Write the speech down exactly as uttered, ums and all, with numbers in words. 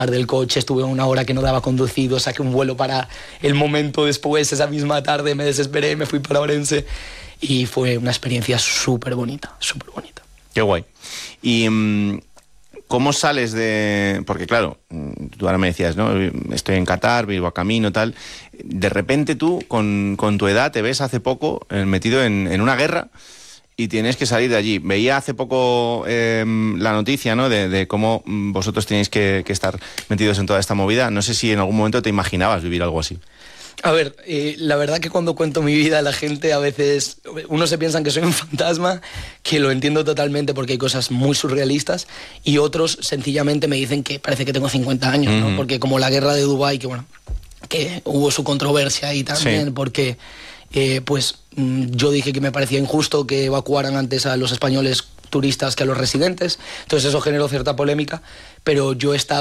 del coche, estuve una hora que no daba conducido, saqué un vuelo para el momento después, esa misma tarde me desesperé, me fui para Orense y fue una experiencia súper bonita, súper bonita. Qué guay. Y um, ¿cómo sales de...? Porque claro, tú ahora me decías, ¿no? Estoy en Qatar, vivo a camino, tal. De repente tú, con, con tu edad, te ves hace poco eh, metido en, en una guerra y tienes que salir de allí. Veía hace poco eh, la noticia, ¿no? De, de cómo vosotros tenéis que, que estar metidos en toda esta movida. No sé si en algún momento te imaginabas vivir algo así. A ver, eh, la verdad que cuando cuento mi vida la gente a veces, unos se piensan que soy un fantasma, que lo entiendo totalmente porque hay cosas muy surrealistas, y otros sencillamente me dicen que parece que tengo cincuenta años, ¿no? Mm. Porque como la guerra de Dubái, que bueno, que hubo su controversia ahí también, sí. porque eh, pues yo dije que me parecía injusto que evacuaran antes a los españoles turistas que a los residentes, entonces eso generó cierta polémica, pero yo he estado